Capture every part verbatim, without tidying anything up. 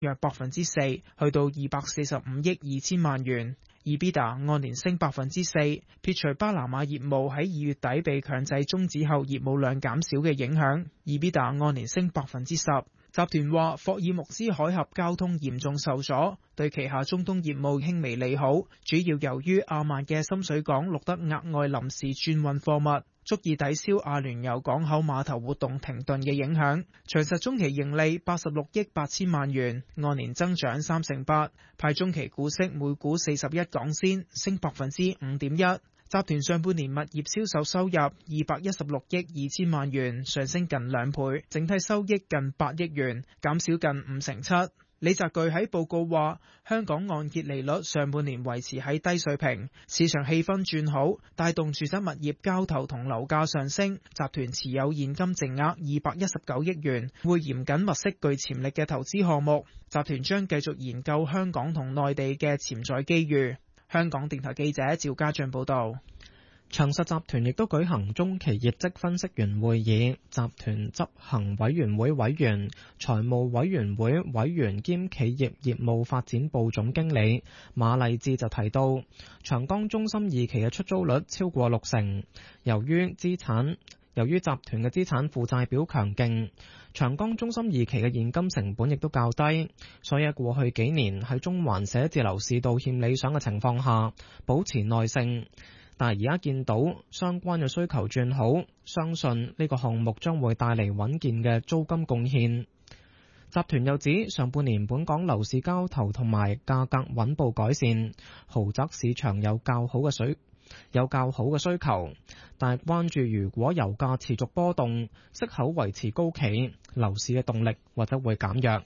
約百分之四，去到二百四十五億二千萬元。EBITDA 按年升百分之四，撇除巴拿馬業務喺二月底被強制終止後業務量減少嘅影響 ，EBITDA 按年升百分之十。集團話霍爾木茲海峽交通嚴重受阻，對旗下中東業務輕微利好，主要由於阿曼嘅深水港錄得額外臨時轉運貨物，足以抵消阿聯酋港口碼頭活動停頓嘅影響。長實中期盈利八十六億八千萬元，按年增長三成八，派中期股息每股四十一港仙，升百分之五點一。集團上半年物業銷售收入二百一十六億二千萬元，上升近兩倍，整體收益近八億元，減少近五成七。李澤钜喺報告話，香港按揭利率上半年維持喺低水平，市場氣氛轉好，帶動住宅物業交投同樓價上升。集團持有現金淨額二百一十九億元，會嚴謹物色具潛力嘅投資項目。集團將繼續研究香港同內地嘅潛在機遇。香港電台記者趙家俊報道。 長實集團亦都舉行中期業績分析員會議，集團執行委員會委員、財務委員會委員兼企業業務發展部總經理馬麗智就提到，長江中心二期嘅出租率超過六成，由於資產由於集團嘅資產負債表強勁，長江中心二期嘅現金成本亦都較低，所以喺過去幾年喺中環寫字樓市道欠理想嘅情況下，保持耐性。但係而家見到相關嘅需求轉好，相信呢個項目將會帶嚟穩健嘅租金貢獻。集團又指上半年本港樓市交投同埋價格穩步改善，豪宅市場有較好嘅水有較好嘅需求，但係關注如果油價持續波動，息口維持高企，樓市嘅動力或者會減弱。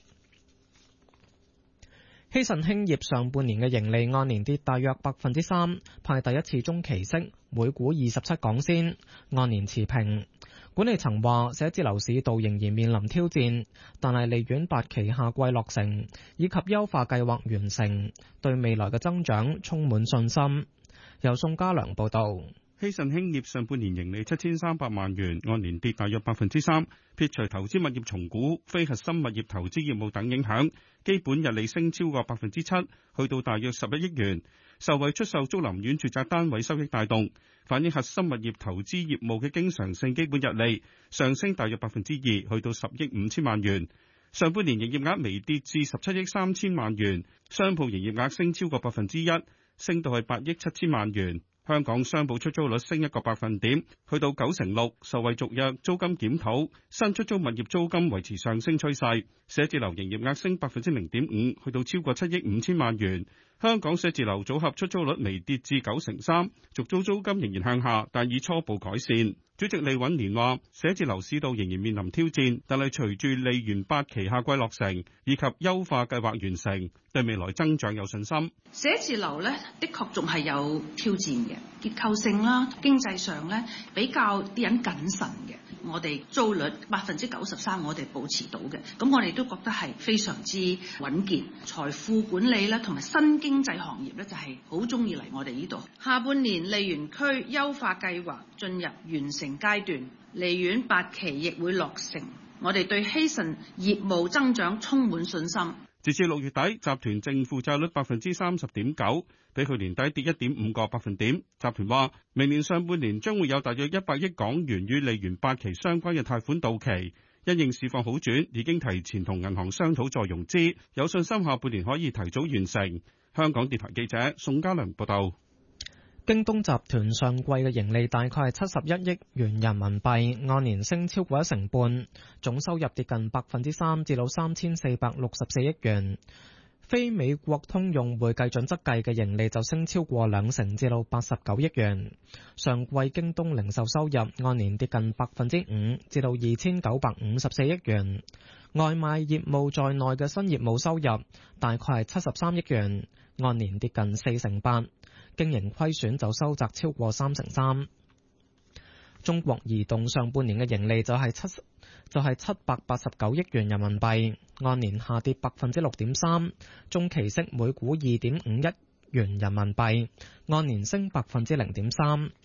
希慎興業上半年嘅盈利按年跌大約百分之三，派第一次中期息每股二十七港仙，按年持平。管理層話寫字樓市道仍然面臨挑戰，但係利苑八期夏季落成以及優化計劃完成，對未來嘅增長充滿信心。由宋家良報道。 希慎興業上半年盈利七千三百萬元，按年跌大約百分之三，撇除投資物業重估、非核心物業投資業務等影響，基本日利升超過百分之七，去到大約十一億元，受惠出售竹林苑住宅單位收益帶動，反映核心物業投資業務嘅經常性基本日利上升大約百分之二，去到十億五千萬元。上半年營業額微跌至十七億三千萬元，商鋪營業額升超過百分之一，升到係八億七千萬元。香港商鋪出租率升一個百分點，去到九成六，受惠續約、租金檢討，新出租物業租金維持上升趨勢。寫字樓營業額升百分之零點五，去到超過七億五千萬元。香港寫字樓組合出租率微跌至九成三，續租租金仍然向下，但已初步改善。主席李允年話：寫字樓市道仍然面臨挑戰，但係隨住利園八期夏季落成以及優化計劃完成，對未來增長有信心。 寫字樓呢，的確仲係有挑戰嘅，結構性啦、經濟上呢，比較啲人謹慎嘅。我哋租率百分之九十三，我哋保持到嘅，咁我哋都覺得係非常之穩健。財富管理咧，同埋新經濟行業咧，就係好中意嚟我哋呢度。下半年利園區優化計劃進入完成階段，利園八期亦會落成，我哋對希慎業務增長充滿信心。 截至六月底，集團淨負債率百分之三十點九，比去年底跌一點五個百分點。集團話，明年上半年將會有大約一百億港元與利園八期相關嘅貸款到期，因應市況好轉，已經提前同銀行商討再融資，有信心下半年可以提早完成。香港電台記者宋家良報道。 京東集團上季嘅盈利大概係七十一億元人民幣，按年升超過一成半，總收入跌近百分之三，至到三千四百六十四億元。非美國通用會計準則計嘅盈利就升超過兩成，至到八十九億元。上季京東零售收入按年跌近百分之五，至到二千九百五十四億元。外賣業務在內嘅新業務收入大概係七十三億元，按年跌近四成八。經營虧損就收窄超過三成三。中國移動上半年嘅盈利就係七就係七百八十九億元人民幣，按年下跌百分之六點三。中期息每股二點五一元人民幣，按年升百分之零點三。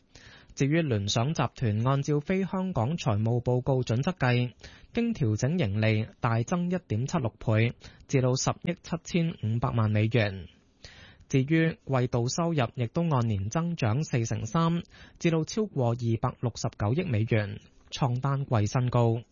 至於聯想集團，按照非香港財務報告準則計，經調整盈利大增一點七六倍，至到十億七千五百萬美元。至於季度收入亦都按年增長四成三，至到超過二百六十九億美元，創單季新高。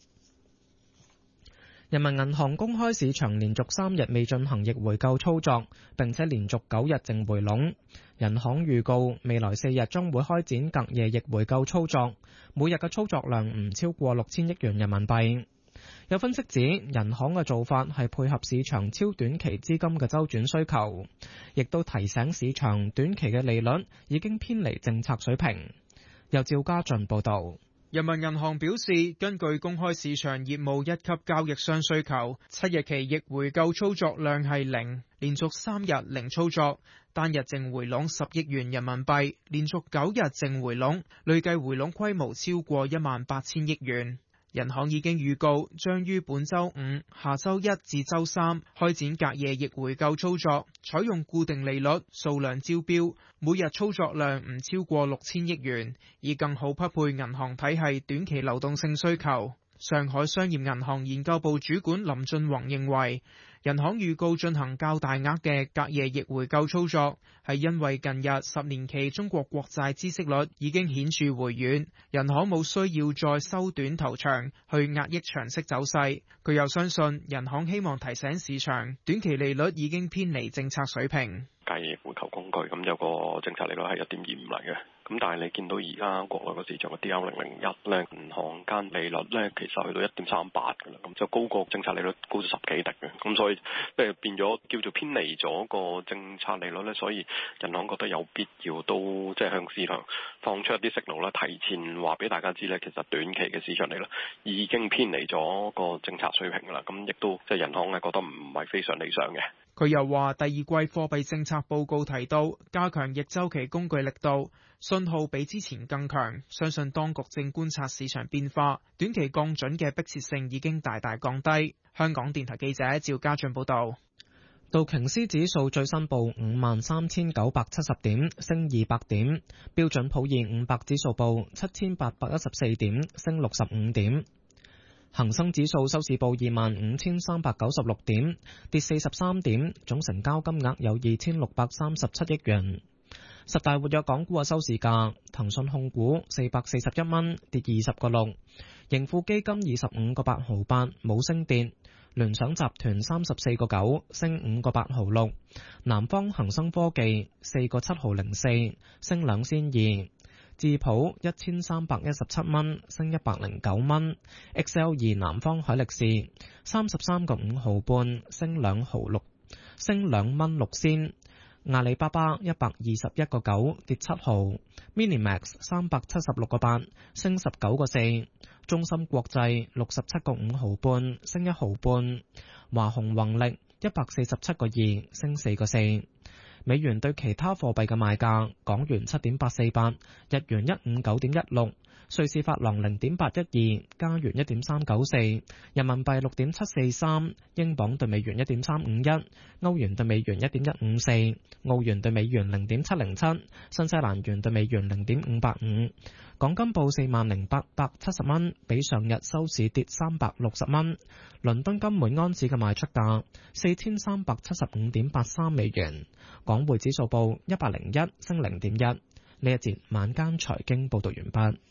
人民銀行公開市場連續三日未進行逆回購操作，並且連續九日淨回籠。人行預告未來四日將會開展隔夜逆回購操作，每日嘅操作量唔超過六千億元人民幣。有分析指，人行嘅做法係配合市場超短期資金嘅周轉需求，亦都提醒市場短期嘅利率已經偏離政策水平。由趙家俊報導。 人民銀行表示，根據公開市場業務一級交易商需求，七日期逆回購操作量係零，連續三日零操作，單日淨回籠十億元人民幣，連續九日淨回籠，累計回籠規模超過一萬八千億元。人行已經預告將於本週五、下週一至週三開展隔夜逆回購操作，採用固定利率、數量招標，每日操作量唔超過六千億元，以更好匹配銀行體系短期流動性需求。上海商業銀行研究部主管林俊宏認為，人行預告進行較大額嘅隔夜逆回購操作，係因為近日十年期中國國債孳息率已經顯著回軟，人行冇需要再收短投長去壓抑長息走勢。佢又相信，人行希望提醒市場，短期利率已經偏離政策水平。 隔夜回購工具咁有個政策利率係一點二五嚟嘅。咁但係你見到而家國內個市場嘅 D R 零零一咧，銀行間利率咧其實去到一點三八㗎啦，咁就高過政策利率高咗十幾滴嘅，咁所以即係變咗叫做偏離咗個政策利率咧，所以銀行覺得有必要都即係向市場放出一啲息路啦，提前話俾大家知咧，其實短期嘅市場利率已經偏離咗個政策水平㗎啦，咁亦都即係銀行咧覺得唔係非常理想嘅。 佢又話，第二季貨幣政策報告提到加強逆週期工具力度，信號比之前更強，相信當局正觀察市場變化，短期降準嘅迫切性已經大大降低。香港電台記者趙家俊報道。 道瓊斯指數最新報五萬三千九百七十點，升二百點；標準普爾五百指數報七千八百一十四點，升六十五點。恒生指數收市報二萬五千三百九十六點，跌四十三點，總成交金額有二千六百三十七億元。十大活躍港股嘅收市價：騰訊控股四百四十一蚊，跌二十個六；盈富基金二十五個八毫八，冇升跌；聯想集團三十四個九，升五個八毫六；南方恒生科技四個七毫零四，升兩仙二。智普一千三百一十七蚊，升一百零九蚊。X L 二南方海力士三十三個五毫半，升兩毫六，升兩蚊六仙。阿里巴巴一百二十一個九，跌七毫。Minimax 三百七十六個八，升十九個四。中芯國際六十七個五毫半，升一毫半。華虹宏力一百四十七個二，升四個四。美元對其他貨幣嘅賣價：港元七點八四八，日元一五九點一六，瑞士法郎零點八一二，加元一點三九四，人民幣六點七四三，英鎊對美元一點三五一，歐元對美元一點一五四，澳元對美元零點七零七，新西蘭元對美元零點五八五。港金報四萬零八百七十蚊，比上日收市跌三百六十蚊。倫敦金每安士嘅賣出價四千三百七十五點八三美元。港匯指數報一百零一，升零點一。呢一節晚間財經報道完畢。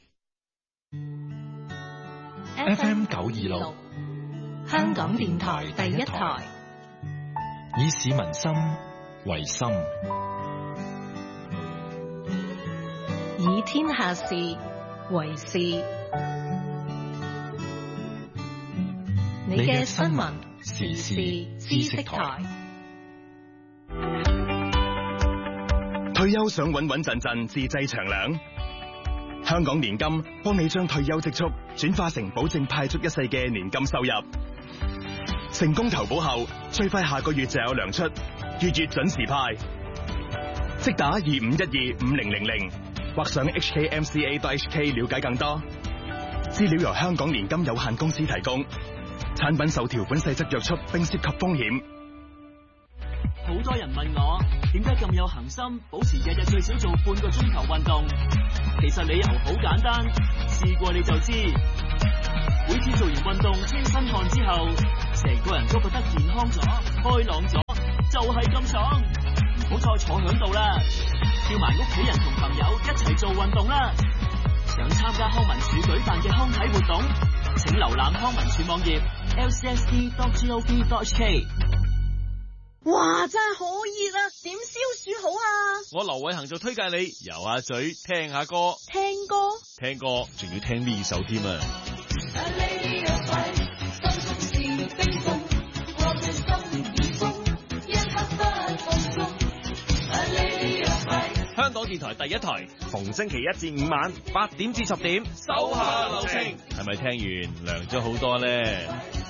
F M 九二六，香港電台第一台，以市民心為心， 以天下事為事。你嘅新聞時事知識台。 退休想穩穩陣陣自製長糧？香港年金幫你將退休積蓄轉化成保證派足一世嘅年金收入。成功投保後，最快下個月就有糧出，月月準時派。即打二五一二五零零零，或上 H K M C A dot H K 了解更多。資料由香港年金有限公司提供，產品受條款細則約束並涉及風險。 好多人問我點解咁有恒心，保持日日最少做半個鐘頭運動？其實理由好簡單，試過你就知。每次做完運動清身汗之後，成個人都覺得健康咗、開朗咗，就係咁爽。唔好再坐響度啦，叫埋屋企人同朋友一齊做運動啦。想參加康文署舉辦嘅康體活動，請瀏覽康文署網頁 l c s d dot gov dot h k。 哇，真係好熱啊！點消暑好啊？ 我劉偉恒就推介你游下水，聽下歌。 聽歌？ 聽歌，仲要聽呢首添啊！香港電台第一台，逢星期一至五晚八點至十點，手下留情。係咪聽完涼咗好多咧？